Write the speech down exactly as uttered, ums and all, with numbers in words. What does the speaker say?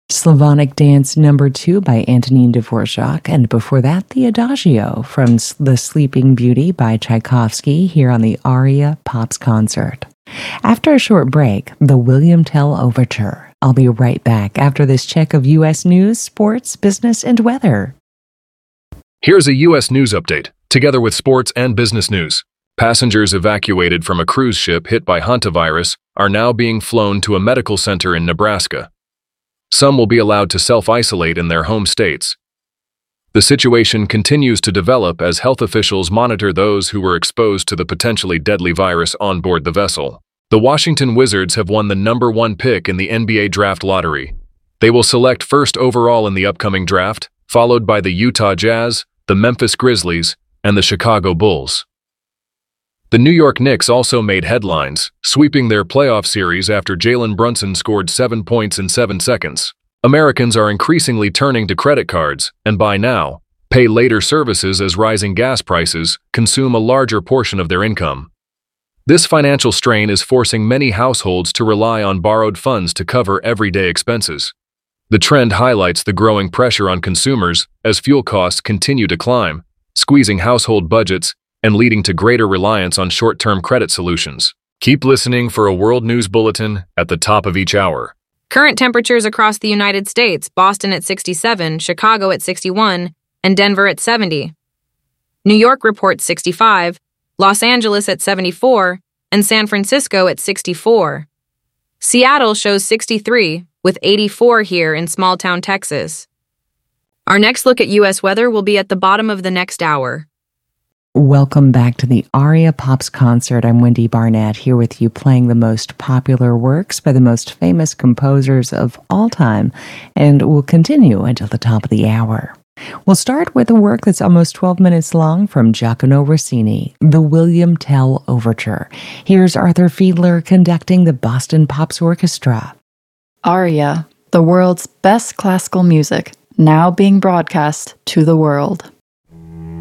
Slavonic Dance Number Two by Antonin Dvorak, and before that, the Adagio from The Sleeping Beauty by Tchaikovsky here on the Aria Pops Concert. After a short break, the William Tell Overture. I'll be right back after this check of U S news, sports, business, and weather. Here's a U S news update, together with sports and business news. Passengers evacuated from a cruise ship hit by hantavirus are now being flown to a medical center in Nebraska. Some will be allowed to self-isolate in their home states. The situation continues to develop as health officials monitor those who were exposed to the potentially deadly virus on board the vessel. The Washington Wizards have won the number one pick in the N B A draft lottery. They will select first overall in the upcoming draft, followed by the Utah Jazz, the Memphis Grizzlies, and the Chicago Bulls. The New York Knicks also made headlines, sweeping their playoff series after Jalen Brunson scored seven points in seven seconds. Americans are increasingly turning to credit cards, and by now, pay later services as rising gas prices consume a larger portion of their income. This financial strain is forcing many households to rely on borrowed funds to cover everyday expenses. The trend highlights the growing pressure on consumers as fuel costs continue to climb, squeezing household budgets and leading to greater reliance on short-term credit solutions. Keep listening for a World News Bulletin at the top of each hour. Current temperatures across the United States: Boston at sixty-seven, Chicago at sixty-one, and Denver at seventy. New York reports sixty-five, Los Angeles at seventy-four, and San Francisco at sixty-four. Seattle shows sixty-three, with eighty-four here in small-town Texas. Our next look at U S weather will be at the bottom of the next hour. Welcome back to the Aria Pops Concert. I'm Wendy Barnett, here with you playing the most popular works by the most famous composers of all time, and we'll continue until the top of the hour. We'll start with a work that's almost twelve minutes long from Giacomo Rossini, the William Tell Overture. Here's Arthur Fiedler conducting the Boston Pops Orchestra. Aria, the world's best classical music, now being broadcast to the world.